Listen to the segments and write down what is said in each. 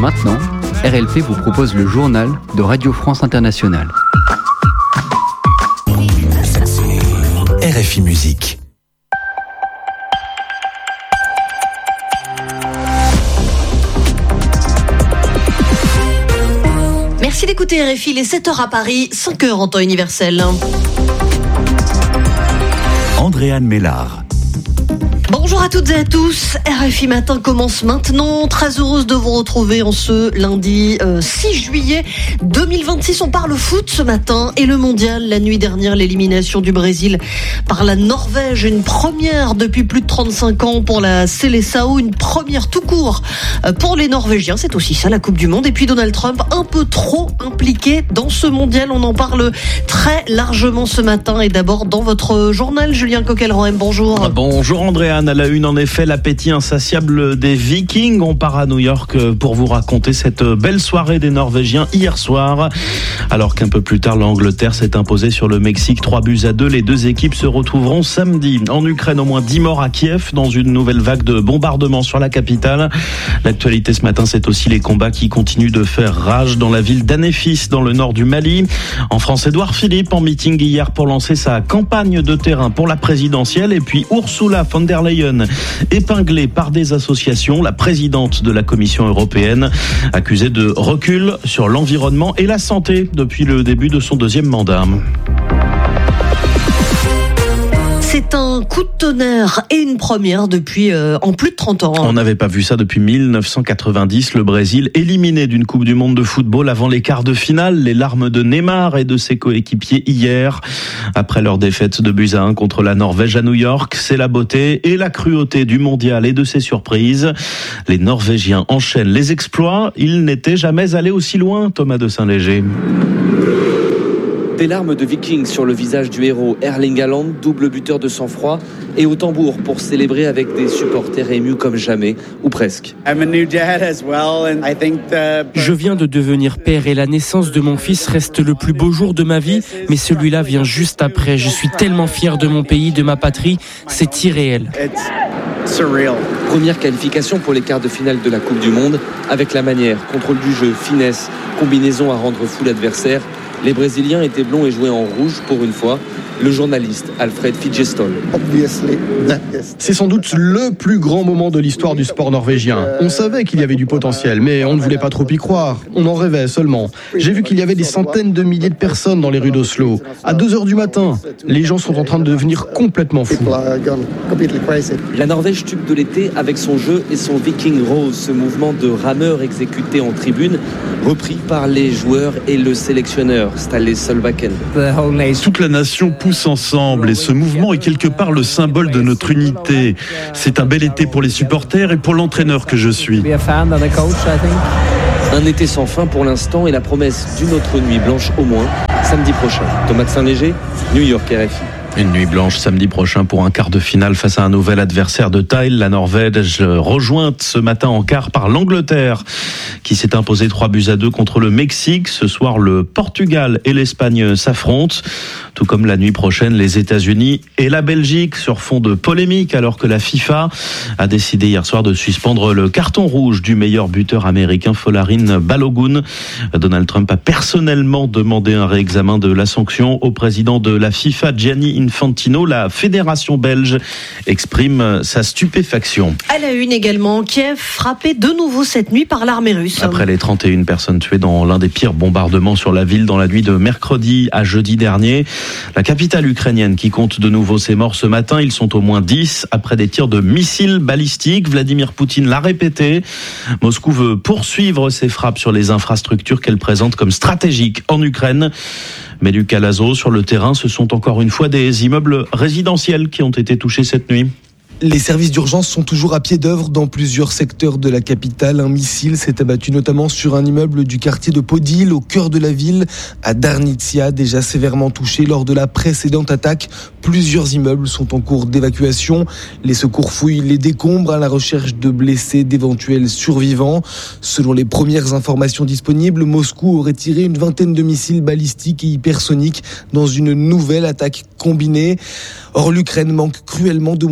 maintenant, RLP vous propose le journal de Radio France Internationale. RFI Musique. Merci d'écouter RFI, il est 7h à Paris, 5h en temps universel. Andréane Mélard. Bonjour à toutes et à tous, RFI Matin commence maintenant, très heureuse de vous retrouver en ce lundi 6 juillet 2026. On parle foot ce matin et le mondial, la nuit dernière, l'élimination du Brésil par la Norvège, une première depuis plus de 35 ans pour la Seleção, une première tout court pour les Norvégiens, c'est aussi ça la Coupe du Monde. Et puis Donald Trump, un peu trop impliqué dans ce mondial, on en parle très largement ce matin. Et d'abord dans votre journal, Julien Coquelroem, bonjour. Bonjour Andréane. À la une, en effet, l'appétit insatiable des Vikings. On part à New York pour vous raconter cette belle soirée des Norvégiens hier soir. Alors qu'un peu plus tard, l'Angleterre s'est imposée sur le Mexique 3-2. Les deux équipes se retrouveront samedi. En Ukraine, au moins 10 morts à Kiev dans une nouvelle vague de bombardements sur la capitale. L'actualité ce matin, c'est aussi les combats qui continuent de faire rage dans la ville d'Anéfis, dans le nord du Mali. En France, Édouard Philippe en meeting hier pour lancer sa campagne de terrain pour la présidentielle. Et puis Ursula von der Leyen, épinglée par des associations, la présidente de la Commission européenne, accusée de recul sur l'environnement et la santé depuis le début de son deuxième mandat. C'est un coup de tonnerre et une première depuis en plus de 30 ans. On n'avait pas vu ça depuis 1990. Le Brésil éliminé d'une Coupe du Monde de football avant les quarts de finale. Les larmes de Neymar et de ses coéquipiers hier. Après leur défaite de 2-1 contre la Norvège à New York. C'est la beauté et la cruauté du mondial et de ses surprises. Les Norvégiens enchaînent les exploits. Ils n'étaient jamais allés aussi loin, Thomas de Saint-Léger. Des larmes de Vikings sur le visage du héros Erling Haaland, double buteur de sang-froid, et au tambour pour célébrer avec des supporters émus comme jamais, ou presque. Je viens de devenir père et la naissance de mon fils reste le plus beau jour de ma vie, mais celui-là vient juste après. Je suis tellement fier de mon pays, de ma patrie, c'est irréel. Première qualification pour les quarts de finale de la Coupe du Monde, avec la manière, contrôle du jeu, finesse, combinaison à rendre fou l'adversaire. Les Brésiliens étaient blonds et jouaient en rouge pour une fois. Le journaliste Alfred Fidgestol. C'est sans doute le plus grand moment de l'histoire du sport norvégien. On savait qu'il y avait du potentiel, mais on ne voulait pas trop y croire. On en rêvait seulement. J'ai vu qu'il y avait des centaines de milliers de personnes dans les rues d'Oslo. À 2h du matin, les gens sont en train de devenir complètement fous. La Norvège tube de l'été avec son jeu et son Viking Rose, ce mouvement de rameur exécuté en tribune, repris par les joueurs et le sélectionneur Ståle Solbakken. Toute la nation pousse ensemble et ce mouvement est quelque part le symbole de notre unité. C'est un bel été pour les supporters et pour l'entraîneur que je suis. Un été sans fin pour l'instant et la promesse d'une autre nuit blanche au moins samedi prochain. Thomas de Saint-Léger, New York, RFI. Une nuit blanche samedi prochain pour un quart de finale face à un nouvel adversaire de taille. La Norvège rejointe ce matin en quart par l'Angleterre qui s'est imposée 3-2 contre le Mexique. Ce soir, le Portugal et l'Espagne s'affrontent. Tout comme la nuit prochaine, les États-Unis et la Belgique sur fond de polémique alors que la FIFA a décidé hier soir de suspendre le carton rouge du meilleur buteur américain Folarin Balogun. Donald Trump a personnellement demandé un réexamen de la sanction au président de la FIFA, Gianni Infantino. La fédération belge exprime sa stupéfaction. À la une également, Kiev frappé de nouveau cette nuit par l'armée russe. Après les 31 personnes tuées dans l'un des pires bombardements sur la ville dans la nuit de mercredi à jeudi dernier, la capitale ukrainienne qui compte de nouveau ses morts ce matin, ils sont au moins 10 après des tirs de missiles balistiques. Vladimir Poutine l'a répété. Moscou veut poursuivre ses frappes sur les infrastructures qu'elle présente comme stratégiques en Ukraine. Mais du Calazo, sur le terrain, ce sont encore une fois des immeubles résidentiels qui ont été touchés cette nuit. Les services d'urgence sont toujours à pied d'œuvre dans plusieurs secteurs de la capitale. Un missile s'est abattu notamment sur un immeuble du quartier de Podil, au cœur de la ville, à Darnitsia, déjà sévèrement touché lors de la précédente attaque. Plusieurs immeubles sont en cours d'évacuation. Les secours fouillent les décombres à la recherche de blessés, d'éventuels survivants. Selon les premières informations disponibles, Moscou aurait tiré une vingtaine de missiles balistiques et hypersoniques dans une nouvelle attaque combinée. Or, l'Ukraine manque cruellement de moyens pour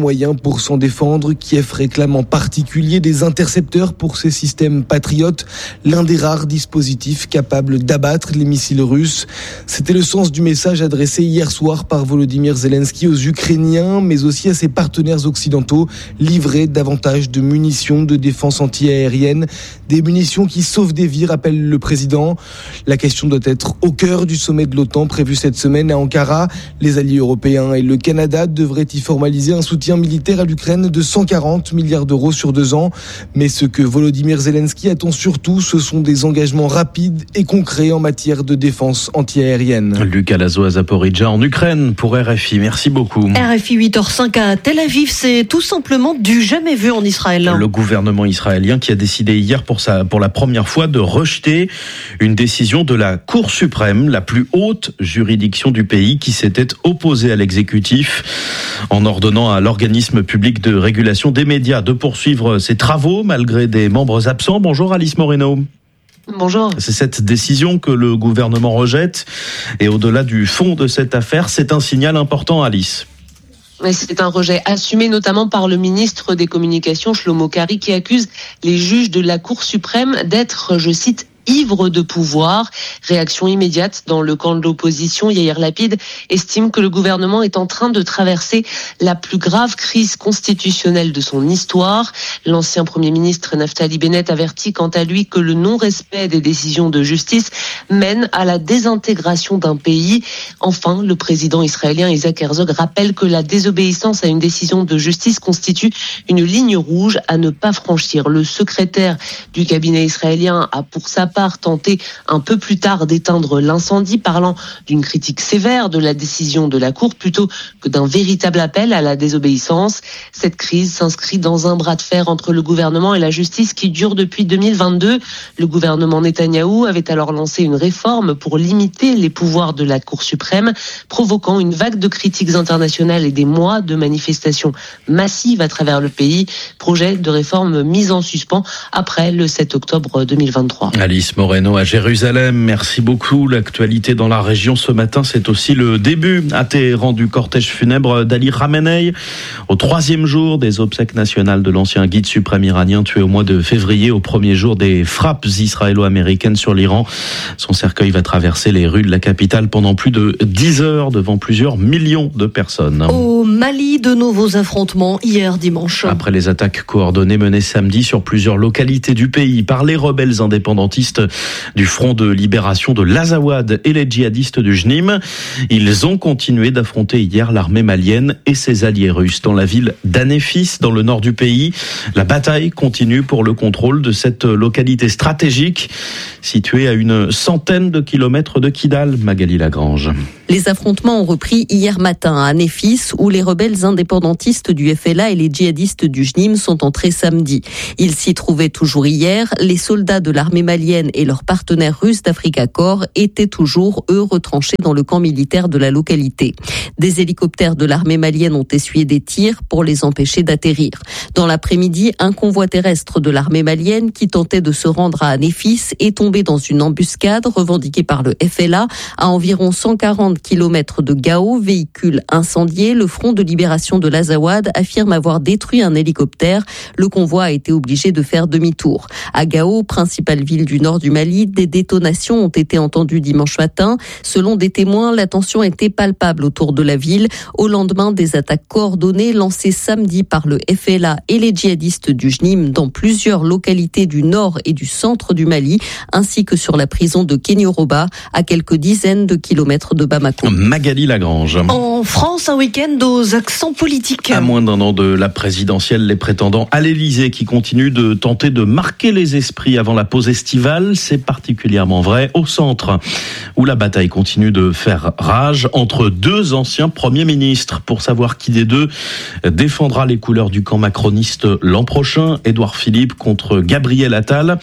pour s'en défendre. Kiev réclame en particulier des intercepteurs pour ses systèmes patriotes, l'un des rares dispositifs capables d'abattre les missiles russes. C'était le sens du message adressé hier soir par Volodymyr Zelensky aux Ukrainiens, mais aussi à ses partenaires occidentaux, livrer davantage de munitions de défense anti-aérienne, des munitions qui sauvent des vies, rappelle le président. La question doit être au cœur du sommet de l'OTAN prévu cette semaine à Ankara. Les alliés européens et le Canada devraient y formaliser un soutien militaire à l'Ukraine de 140 milliards d'euros sur 2 ans. Mais ce que Volodymyr Zelensky attend surtout, ce sont des engagements rapides et concrets en matière de défense anti-aérienne. Lucas Lazo à Zaporijja en Ukraine pour RFI. Merci beaucoup. RFI 8h05 à Tel Aviv, c'est tout simplement du jamais vu en Israël. Le gouvernement israélien qui a décidé hier pour la première fois de rejeter une décision de la Cour suprême, la plus haute juridiction du pays, qui s'était opposée à l'exécutif en ordonnant à l'organisme public de régulation des médias de poursuivre ses travaux malgré des membres absents. Bonjour Alice Moreno. Bonjour. C'est cette décision que le gouvernement rejette et au-delà du fond de cette affaire, c'est un signal important, Alice. C'est un rejet assumé notamment par le ministre des Communications, Shlomo Kari, qui accuse les juges de la Cour suprême d'être, je cite, ivre de pouvoir. Réaction immédiate dans le camp de l'opposition. Yair Lapid estime que le gouvernement est en train de traverser la plus grave crise constitutionnelle de son histoire. L'ancien Premier ministre Naftali Bennett avertit quant à lui que le non-respect des décisions de justice mène à la désintégration d'un pays. Enfin, le président israélien Isaac Herzog rappelle que la désobéissance à une décision de justice constitue une ligne rouge à ne pas franchir. Le secrétaire du cabinet israélien a pour sa part tenté un peu plus tard d'éteindre l'incendie, parlant d'une critique sévère de la décision de la Cour plutôt que d'un véritable appel à la désobéissance. Cette crise s'inscrit dans un bras de fer entre le gouvernement et la justice qui dure depuis 2022. Le gouvernement Netanyahou avait alors lancé une réforme pour limiter les pouvoirs de la Cour suprême, provoquant une vague de critiques internationales et des mois de manifestations massives à travers le pays. Projet de réforme mis en suspens après le 7 octobre 2023. Alice Moreno à Jérusalem, merci beaucoup. L'actualité dans la région ce matin, c'est aussi le début à Téhéran du cortège funèbre d'Ali Khamenei. Au 3e jour des obsèques nationales de l'ancien guide suprême iranien tué au mois de février, au premier jour des frappes israélo-américaines sur l'Iran. Son cercueil va traverser les rues de la capitale pendant plus de 10 heures devant plusieurs millions de personnes. Au Mali, de nouveaux affrontements hier dimanche. Après les attaques coordonnées menées samedi sur plusieurs localités du pays par les rebelles indépendantistes du Front de libération de l'Azawad et les djihadistes du Jnim. Ils ont continué d'affronter hier l'armée malienne et ses alliés russes dans la ville d'Anéfis, dans le nord du pays. La bataille continue pour le contrôle de cette localité stratégique située à une centaine de kilomètres de Kidal. Magali Lagrange. Les affrontements ont repris hier matin à Anéfis, où les rebelles indépendantistes du FLA et les djihadistes du Jnim sont entrés samedi. Ils s'y trouvaient toujours hier. Les soldats de l'armée malienne et leurs partenaires russes d'Africa Corps étaient toujours, eux, retranchés dans le camp militaire de la localité. Des hélicoptères de l'armée malienne ont essuyé des tirs pour les empêcher d'atterrir. Dans l'après-midi, un convoi terrestre de l'armée malienne qui tentait de se rendre à Anéfis est tombé dans une embuscade revendiquée par le FLA à environ 140 km de Gao, véhicule incendié. Le Front de libération de l'Azawad affirme avoir détruit un hélicoptère. Le convoi a été obligé de faire demi-tour. À Gao, principale ville du nord du Mali, des détonations ont été entendues dimanche matin. Selon des témoins, la tension était palpable autour de la ville au lendemain des attaques coordonnées lancées samedi par le FLA et les djihadistes du Jnim dans plusieurs localités du nord et du centre du Mali, ainsi que sur la prison de Kenyoroba, à quelques dizaines de kilomètres de Bamako. Magali Lagrange. En France, un week-end aux accents politiques. À moins d'un an de la présidentielle, les prétendants à l'Élysée qui continuent de tenter de marquer les esprits avant la pause estivale, c'est particulièrement vrai au centre, où la bataille continue de faire rage entre deux anciens premiers ministres. Pour savoir qui des deux défendra les couleurs du camp macroniste l'an prochain, Édouard Philippe contre Gabriel Attal.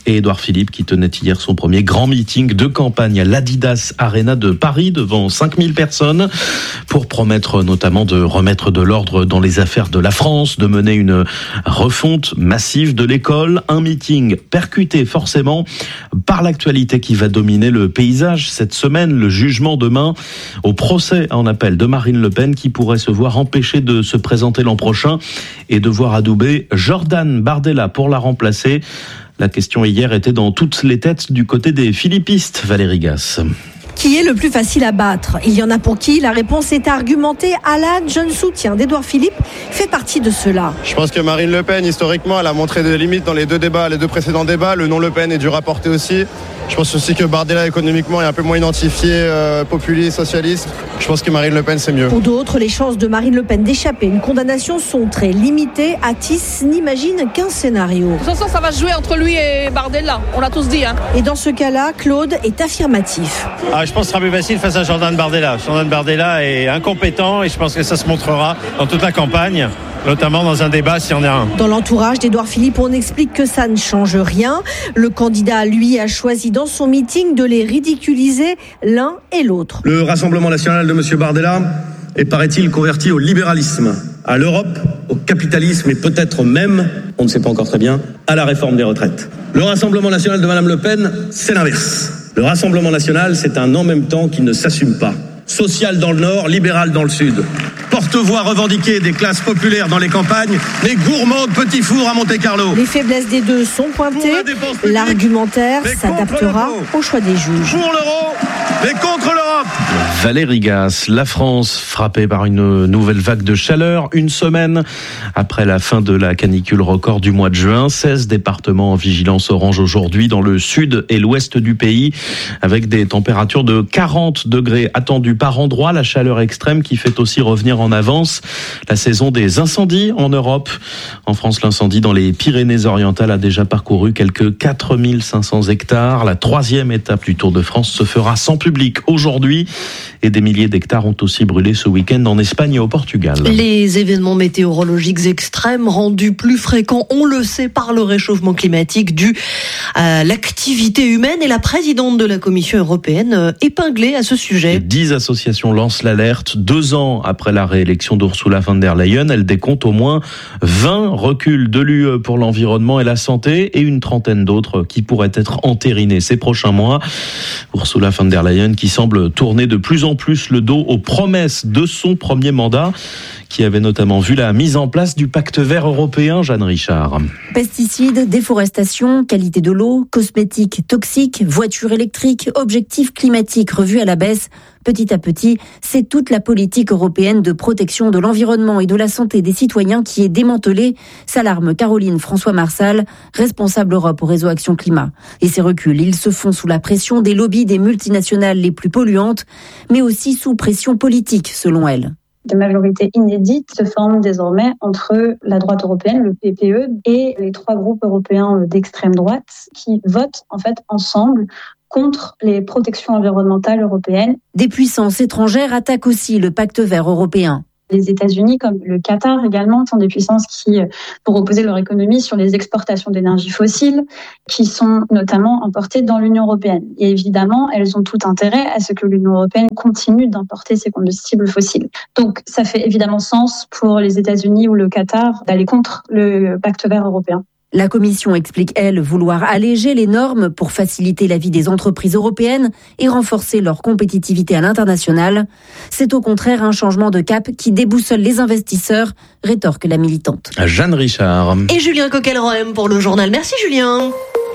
et Édouard Philippe qui tenait hier son premier grand meeting de campagne à l'Adidas Arena de Paris devant 5000 personnes pour promettre notamment de remettre de l'ordre dans les affaires de la France, de mener une refonte massive de l'école. Un meeting percuté forcément par l'actualité qui va dominer le paysage cette semaine. Le jugement demain au procès en appel de Marine Le Pen qui pourrait se voir empêchée de se présenter l'an prochain et devoir adouber Jordan Bardella pour la remplacer. La question hier était dans toutes les têtes du côté des philippistes, Valérie Gasse. Qui est le plus facile à battre ? Il y en a pour qui la réponse est argumentée. Alan, jeune soutien d'Édouard Philippe, fait partie de cela. Je pense que Marine Le Pen, historiquement, elle a montré des limites dans les deux précédents débats. Le nom Le Pen est dur à porter aussi. Je pense aussi que Bardella, économiquement, est un peu moins identifié, populiste, socialiste. Je pense que Marine Le Pen, c'est mieux. Pour d'autres, les chances de Marine Le Pen d'échapper à une condamnation sont très limitées. Atis n'imagine qu'un scénario. De toute façon, ça va se jouer entre lui et Bardella. On l'a tous dit. Et dans ce cas-là, Claude est affirmatif. Je pense que ce sera plus facile face à Jordan Bardella. Jordan Bardella est incompétent et je pense que ça se montrera dans toute la campagne, notamment dans un débat s'il y en a un. Dans l'entourage d'Édouard Philippe, on explique que ça ne change rien. Le candidat, lui, a choisi dans son meeting de les ridiculiser l'un et l'autre. Le Rassemblement national de M. Bardella est, paraît-il, converti au libéralisme, à l'Europe, au capitalisme et peut-être même, on ne sait pas encore très bien, à la réforme des retraites. Le Rassemblement national de Mme Le Pen, c'est l'inverse. Le Rassemblement national, c'est un en même temps qui ne s'assume pas. Social dans le nord, libéral dans le sud. Porte-voix revendiquée des classes populaires dans les campagnes, mais gourmand de petits fours à Monte-Carlo. Les faiblesses des deux sont pointées. L'argumentaire s'adaptera au choix des juges. Pour l'euro, mais contre l'Europe. Valérie Gasse, la France frappée par une nouvelle vague de chaleur, une semaine après la fin de la canicule record du mois de juin. 16 départements en vigilance orange aujourd'hui dans le sud et l'ouest du pays, avec des températures de 40 degrés attendues par endroit. La chaleur extrême qui fait aussi revenir en avance la saison des incendies en Europe. En France, l'incendie dans les Pyrénées-Orientales a déjà parcouru quelques 4500 hectares. La troisième étape du Tour de France se fera sans public aujourd'hui et des milliers d'hectares ont aussi brûlé ce week-end en Espagne et au Portugal. Les événements météorologiques extrêmes rendus plus fréquents, on le sait, par le réchauffement climatique dû à l'activité humaine et la présidente de la Commission européenne épinglée à ce sujet. 10 associations lancent l'alerte 2 ans après la réélection d'Ursula von der Leyen. Elle décompte au moins 20 reculs de l'UE pour l'environnement et la santé et une trentaine d'autres qui pourraient être entérinés ces prochains mois. Ursula von der Leyen qui semble tourner de plus en plus le dos aux promesses de son premier mandat, qui avait notamment vu la mise en place du pacte vert européen. Jeanne Richard. Pesticides, déforestation, qualité de l'eau, cosmétiques toxiques, voitures électriques, objectifs climatiques revus à la baisse. Petit à petit, c'est toute la politique européenne de protection de l'environnement et de la santé des citoyens qui est démantelée, s'alarme Caroline François-Marsal, responsable Europe au réseau Action Climat. Et ces reculs, ils se font sous la pression des lobbies des multinationales les plus polluantes, mais aussi sous pression politique, selon elle. Des majorités inédites se forment désormais entre la droite européenne, le PPE, et les 3 groupes européens d'extrême droite qui votent en fait ensemble contre les protections environnementales européennes. Des puissances étrangères attaquent aussi le pacte vert européen. Les États-Unis, comme le Qatar également, sont des puissances qui, pour reposer leur économie sur les exportations d'énergie fossile, qui sont notamment importées dans l'Union européenne. Et évidemment, elles ont tout intérêt à ce que l'Union européenne continue d'importer ces combustibles fossiles. Donc, ça fait évidemment sens pour les États-Unis ou le Qatar d'aller contre le pacte vert européen. La Commission explique, elle, vouloir alléger les normes pour faciliter la vie des entreprises européennes et renforcer leur compétitivité à l'international. C'est au contraire un changement de cap qui déboussole les investisseurs, rétorque la militante. Jeanne Richard. Et Julien Coquelroem pour le journal. Merci Julien.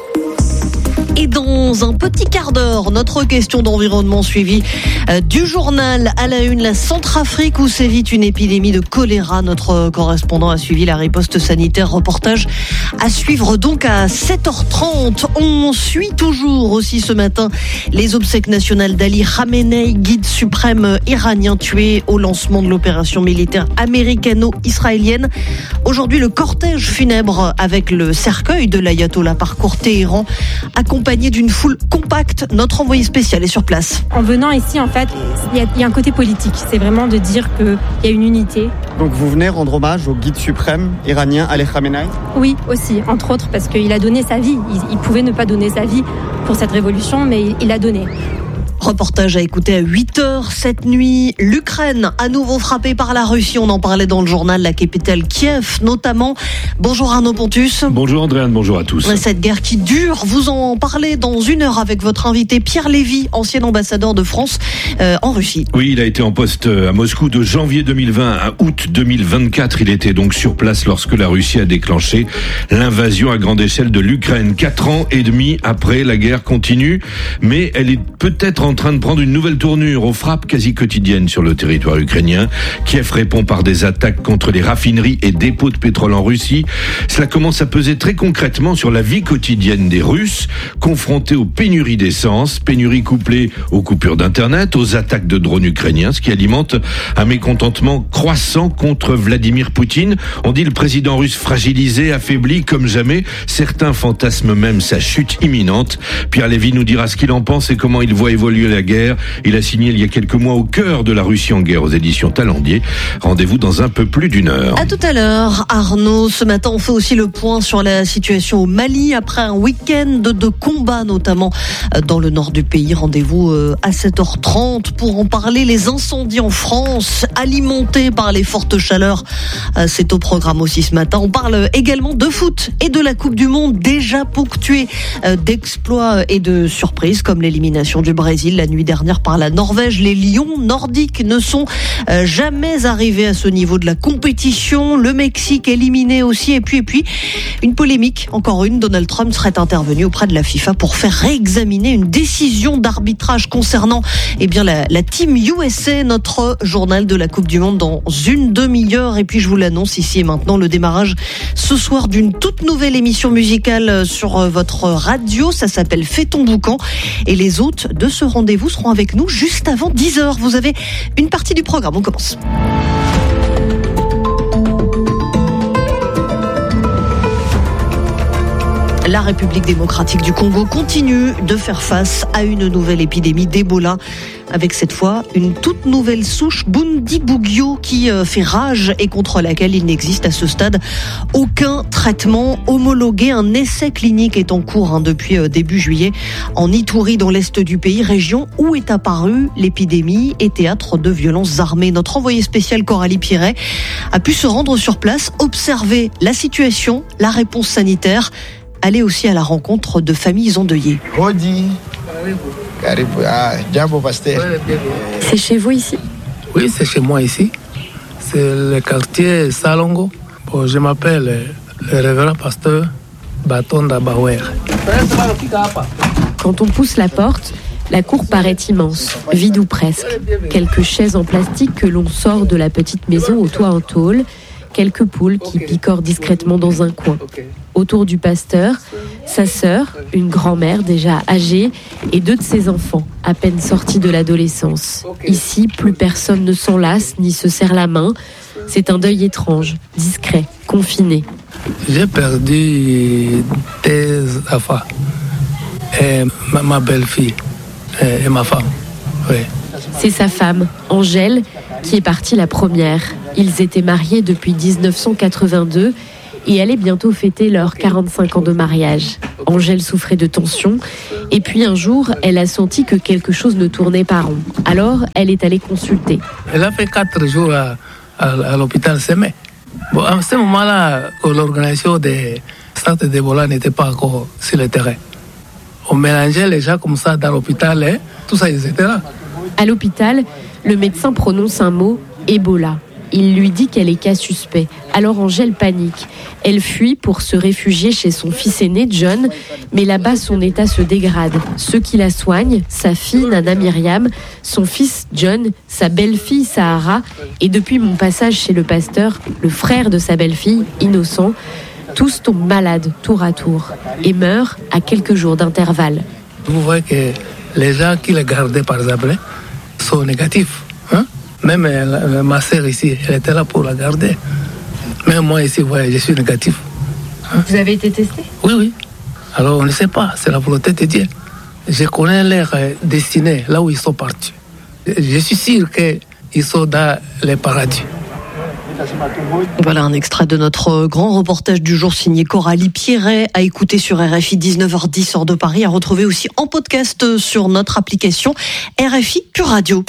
Et dans un petit quart d'heure, notre question d'environnement suivie du journal à la une, la Centrafrique où sévit une épidémie de choléra. Notre correspondant a suivi la riposte sanitaire. Reportage à suivre donc à 7h30. On suit toujours aussi ce matin les obsèques nationales d'Ali Khamenei, guide suprême iranien tué au lancement de l'opération militaire américano-israélienne. Aujourd'hui, le cortège funèbre avec le cercueil de l'ayatollah parcourt Téhéran, accompagné accompagné d'une foule compacte. Notre envoyé spécial est sur place. En venant ici, en fait, il y a un côté politique. C'est vraiment de dire qu'il y a une unité. Donc vous venez rendre hommage au guide suprême iranien Ali Khamenei ? Oui, aussi, entre autres, parce qu'il a donné sa vie. Il pouvait ne pas donner sa vie pour cette révolution, mais il l'a donné. Reportage à écouter à 8h cette nuit. L'Ukraine, à nouveau frappée par la Russie. On en parlait dans le journal, la capitale Kiev notamment. Bonjour Arnaud Pontus. Bonjour Andréane, bonjour à tous. Cette guerre qui dure, vous en parlez dans une heure avec votre invité Pierre Lévy, ancien ambassadeur de France en Russie. Oui, il a été en poste à Moscou de janvier 2020 à août 2024. Il était donc sur place lorsque la Russie a déclenché l'invasion à grande échelle de l'Ukraine. 4 ans et demi après, la guerre continue, mais elle est peut-être en train de prendre une nouvelle tournure aux frappes quasi quotidiennes sur le territoire ukrainien. Kiev répond par des attaques contre les raffineries et dépôts de pétrole en Russie. Cela commence à peser très concrètement sur la vie quotidienne des Russes, confrontés aux pénuries d'essence, pénuries couplées aux coupures d'internet, aux attaques de drones ukrainiens, ce qui alimente un mécontentement croissant contre Vladimir Poutine. On dit le président russe fragilisé, affaibli comme jamais. Certains fantasment même sa chute imminente. Pierre Lévy nous dira ce qu'il en pense et comment il voit évoluer la guerre. Il a signé il y a quelques mois Au cœur de la Russie en guerre aux éditions Talendier. Rendez-vous dans un peu plus d'une heure. À tout à l'heure, Arnaud. Ce matin, on fait aussi le point sur la situation au Mali après un week-end de combats, notamment dans le nord du pays. Rendez-vous à 7h30 pour en parler. Les incendies en France, alimentés par les fortes chaleurs, c'est au programme aussi ce matin. On parle également de foot et de la Coupe du Monde, déjà ponctuée d'exploits et de surprises, comme l'élimination du Brésil la nuit dernière par la Norvège. Les Lions nordiques ne sont jamais arrivés à ce niveau de la compétition. Le Mexique éliminé aussi. Et puis, une polémique, encore une. Donald Trump serait intervenu auprès de la FIFA pour faire réexaminer une décision d'arbitrage concernant la Team USA, notre journal de la Coupe du Monde dans une demi-heure. Et puis, je vous l'annonce ici et maintenant, le démarrage ce soir d'une toute nouvelle émission musicale sur votre radio. Ça s'appelle Fais ton boucan. Et les hôtes de ce rendez-vous seront avec nous juste avant 10h. Vous avez une partie du programme. On commence. La République démocratique du Congo continue de faire face à une nouvelle épidémie d'Ebola, avec cette fois une toute nouvelle souche Bundibugyo qui fait rage et contre laquelle il n'existe à ce stade aucun traitement homologué. Un essai clinique est en cours depuis début juillet en Ituri, dans l'est du pays, région où est apparue l'épidémie et théâtre de violences armées. Notre envoyé spécial Coralie Piret a pu se rendre sur place, observer la situation, la réponse sanitaire, aller aussi à la rencontre de familles endeuillées. C'est chez vous ici? Oui, c'est chez moi ici. C'est le quartier Salongo. Bon, je m'appelle le révérend pasteur Batonda Bauer. Quand on pousse la porte, la cour paraît immense, vide ou presque. Quelques chaises en plastique que l'on sort de la petite maison au toit en tôle. Quelques poules qui picorent discrètement dans un coin. Autour du pasteur, sa sœur, une grand-mère déjà âgée, et 2 de ses enfants, à peine sortis de l'adolescence. Ici, plus personne ne s'enlace ni se serre la main. C'est un deuil étrange, discret, confiné. J'ai perdu des enfants, et ma belle-fille, et ma femme. Oui. C'est sa femme, Angèle, qui est partie la première. Ils étaient mariés depuis 1982 et allaient bientôt fêter leurs 45 ans de mariage. Angèle souffrait de tension et puis un jour, elle a senti que quelque chose ne tournait pas rond. Alors, elle est allée consulter. Elle a fait 4 jours à l'hôpital Sémé. Bon, à ce moment-là, l'organisation des centres d'Ebola n'était pas encore sur le terrain. On mélangeait les gens comme ça dans l'hôpital, et tout ça, ils étaient là. À l'hôpital, le médecin prononce un mot, Ebola. Il lui dit qu'elle est cas suspect. Alors Angèle panique. Elle fuit pour se réfugier chez son fils aîné, John, mais là-bas son état se dégrade. Ceux qui la soignent, sa fille Nana Myriam, son fils John, sa belle-fille Sahara, et depuis mon passage chez le pasteur, le frère de sa belle-fille, Innocent, tous tombent malades tour à tour et meurent à quelques jours d'intervalle. Vous voyez que les gens qui les gardaient, par exemple, sont négatifs. Même ma sœur ici, elle était là pour la garder. Même moi ici, ouais, je suis négatif. Vous avez été testé? Oui. Alors on ne sait pas, c'est la volonté de Dieu. Je connais leur destinée, là où ils sont partis. Je suis sûr qu'ils sont dans les paradis. Voilà un extrait de notre grand reportage du jour signé Coralie Pierret, à écouter sur RFI 19h10 hors de Paris, à retrouver aussi en podcast sur notre application RFI Pure Radio.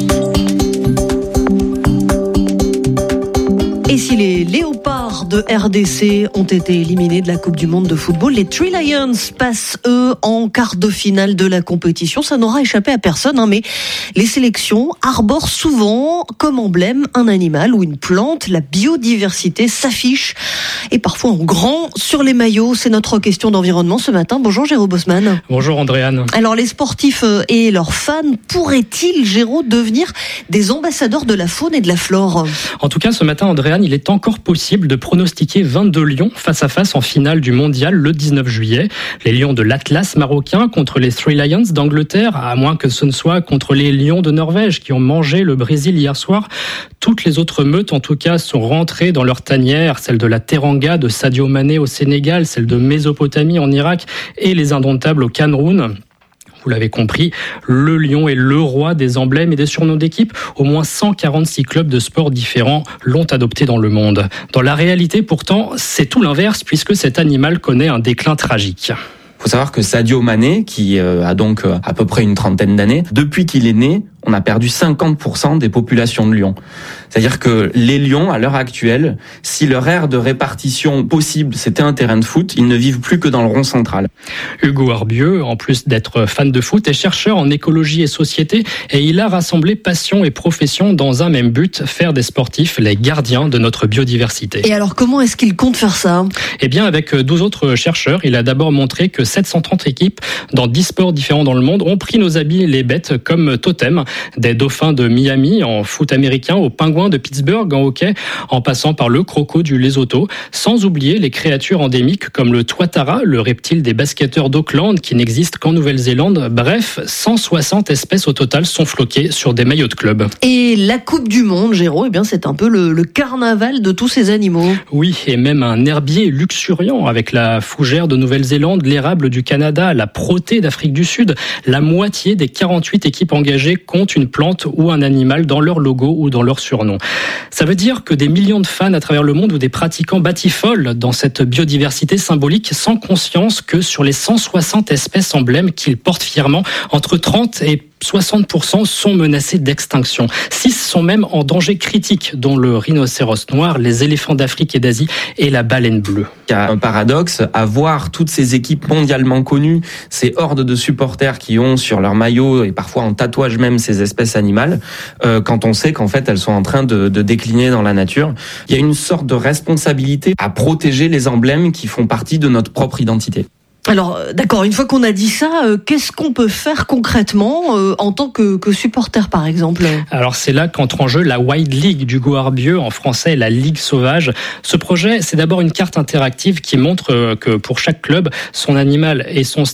Et si les léopards de RDC ont été éliminés de la Coupe du Monde de football, les Three Lions passent, eux, en quart de finale de la compétition. Ça n'aura échappé à personne, mais les sélections arborent souvent comme emblème un animal ou une plante. La biodiversité s'affiche, et parfois en grand, sur les maillots. C'est notre question d'environnement ce matin. Bonjour Géraud Bosman. Bonjour Andréane. Alors les sportifs et leurs fans pourraient-ils, Géraud, devenir des ambassadeurs de la faune et de la flore ? En tout cas, ce matin, Andréane, il est encore possible de pronostiquer 22 lions face à face en finale du mondial le 19 juillet. Les lions de l'Atlas marocain contre les Three Lions d'Angleterre, à moins que ce ne soit contre les lions de Norvège qui ont mangé le Brésil hier soir. Toutes les autres meutes, en tout cas, sont rentrées dans leur tanière, celle de la Teranga de Sadio Mané au Sénégal, celle de Mésopotamie en Irak et les indomptables au Cameroun. Vous l'avez compris, le lion est le roi des emblèmes et des surnoms d'équipe. Au moins 146 clubs de sports différents l'ont adopté dans le monde. Dans la réalité, pourtant, c'est tout l'inverse puisque cet animal connaît un déclin tragique. Il faut savoir que Sadio Mané, qui a donc à peu près une trentaine d'années, depuis qu'il est né, on a perdu 50% des populations de lions. C'est-à-dire que les lions, à l'heure actuelle, si leur aire de répartition possible, c'était un terrain de foot, ils ne vivent plus que dans le rond central. Hugo Arbieux, en plus d'être fan de foot, est chercheur en écologie et société, et il a rassemblé passion et profession dans un même but, faire des sportifs les gardiens de notre biodiversité. Et alors, comment est-ce qu'il compte faire ça ? Eh bien, avec 12 autres chercheurs, il a d'abord montré que 730 équipes dans 10 sports différents dans le monde ont pris nos habits les bêtes comme totem. Des dauphins de Miami en foot américain aux pingouins de Pittsburgh en hockey, en passant par le croco du Lesotho, sans oublier les créatures endémiques comme le tuatara, le reptile des basketteurs d'Auckland qui n'existe qu'en Nouvelle-Zélande. Bref, 160 espèces au total sont floquées sur des maillots de club. Et la Coupe du Monde, Géraud, c'est un peu le carnaval de tous ces animaux. Oui, et même un herbier luxuriant avec la fougère de Nouvelle-Zélande, l'érable du Canada, la protée d'Afrique du Sud. La moitié des 48 équipes engagées comptent une plante ou un animal dans leur logo ou dans leur surnom. Ça veut dire que des millions de fans à travers le monde ou des pratiquants batifolent dans cette biodiversité symbolique sans conscience que sur les 160 espèces emblèmes qu'ils portent fièrement, entre 30 et 60% sont menacés d'extinction. 6 sont même en danger critique, dont le rhinocéros noir, les éléphants d'Afrique et d'Asie et la baleine bleue. Il y a un paradoxe à voir toutes ces équipes mondialement connues, ces hordes de supporters qui ont sur leur maillot et parfois en tatouage même ces espèces animales, quand on sait qu'en fait elles sont en train de décliner dans la nature. Il y a une sorte de responsabilité à protéger les emblèmes qui font partie de notre propre identité. Alors, d'accord, une fois qu'on a dit ça, qu'est-ce qu'on peut faire concrètement en tant que supporter, par exemple ? Alors, c'est là qu'entre en jeu la Wild League d'Hugo Arbieux, en français la Ligue Sauvage. Ce projet, c'est d'abord une carte interactive qui montre que pour chaque club, son animal et son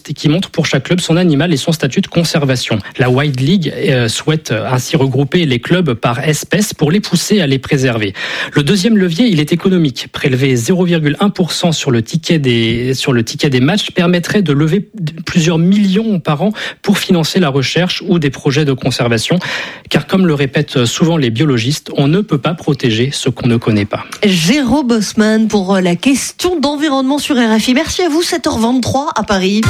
statut de conservation. La Wild League souhaite ainsi regrouper les clubs par espèce pour les pousser à les préserver. Le deuxième levier, il est économique. Prélever 0,1% sur le ticket des matchs permettrait de lever plusieurs millions par an pour financer la recherche ou des projets de conservation. Car comme le répètent souvent les biologistes, on ne peut pas protéger ce qu'on ne connaît pas. Géraud Bosman pour la question d'environnement sur RFI. Merci à vous, 7h23 à Paris.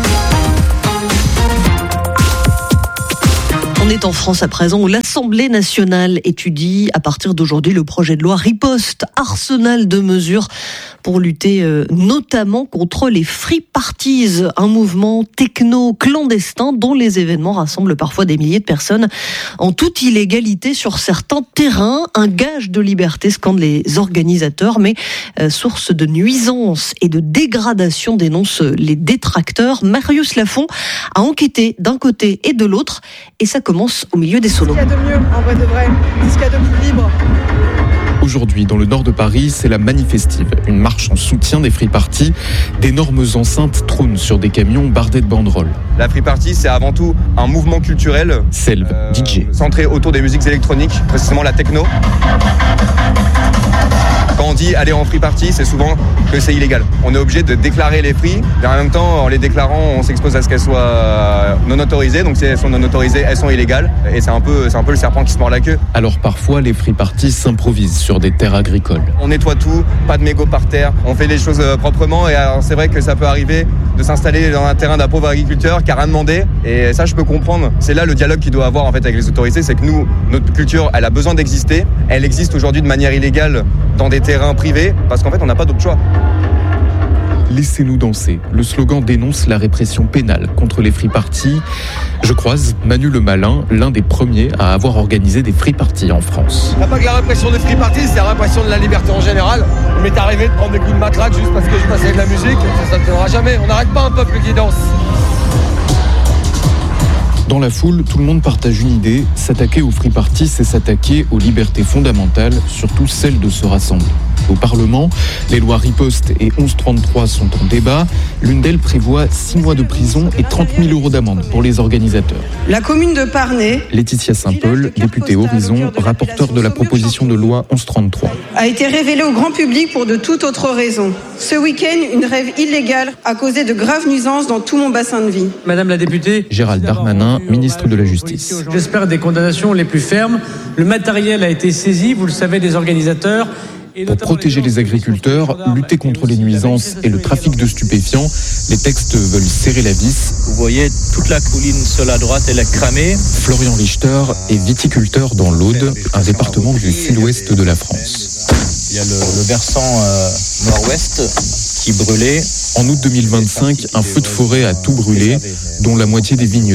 On est en France à présent où l'Assemblée nationale étudie à partir d'aujourd'hui le projet de loi Riposte, arsenal de mesures pour lutter notamment contre les free parties, un mouvement techno-clandestin dont les événements rassemblent parfois des milliers de personnes en toute illégalité sur certains terrains. Un gage de liberté, scandent les organisateurs, mais source de nuisances et de dégradation, dénoncent les détracteurs. Marius Lafont a enquêté d'un côté et de l'autre, et ça commence au milieu des solos. C'est ce qu'il y a de mieux, en vrai de vrai, c'est ce qu'il y a de plus libre. Aujourd'hui, dans le nord de Paris, c'est la Manifestive, une marche en soutien des free parties. D'énormes enceintes trônent sur des camions bardés de banderoles. La free party, c'est avant tout un mouvement culturel. Selve, DJ. Centré autour des musiques électroniques, précisément la techno. Quand on dit aller en free party, c'est souvent que c'est illégal. On est obligé de déclarer les prix, mais en même temps, en les déclarant, on s'expose à ce qu'elles soient non autorisées. Donc si elles sont non autorisées, elles sont illégales. Et c'est un peu le serpent qui se mord la queue. Alors parfois, les free parties s'improvisent sur des terres agricoles. On nettoie tout, pas de mégots par terre, on fait les choses proprement. Et alors c'est vrai que ça peut arriver de s'installer dans un terrain d'un pauvre agriculteur qui a rien demandé. Et ça, je peux comprendre. C'est là le dialogue qu'il doit avoir en fait avec les autorités, c'est que nous, notre culture, elle a besoin d'exister. Elle existe aujourd'hui de manière illégale dans des terrains privés parce qu'en fait, on n'a pas d'autre choix. Laissez-nous danser. Le slogan dénonce la répression pénale contre les free parties. Je croise Manu le Malin, l'un des premiers à avoir organisé des free parties en France. Il n'y a pas que la répression des free parties, c'est la répression de la liberté en général. Il m'est arrivé de prendre des coups de matraque juste parce que je passais de la musique. Ça ne tiendra jamais. On n'arrête pas un peuple qui danse. Dans la foule, tout le monde partage une idée. S'attaquer aux free parties, c'est s'attaquer aux libertés fondamentales, surtout celle de se rassembler. Au Parlement, les lois Riposte et 1133 sont en débat. L'une d'elles prévoit 6 mois de prison et 30 000 € d'amende pour les organisateurs. La commune de Parnay, Laetitia Saint-Paul, députée Horizon, rapporteure de la proposition de loi 1133. a été révélée au grand public pour de toute autre raison. Ce week-end, une rave illégale a causé de graves nuisances dans tout mon bassin de vie. Madame la députée, Gérald Darmanin, ministre de la Justice. J'espère des condamnations les plus fermes. Le matériel a été saisi, vous le savez, des organisateurs. Pour protéger les agriculteurs, lutter contre les nuisances et le trafic de stupéfiants, les textes veulent serrer la vis. Vous voyez, toute la colline sur la droite, elle est cramée. Florian Richter est viticulteur dans l'Aude, un département du sud-ouest de la France. Il y a le versant nord-ouest qui brûlait. En août 2025, un feu de forêt a tout brûlé, dont la moitié des vignes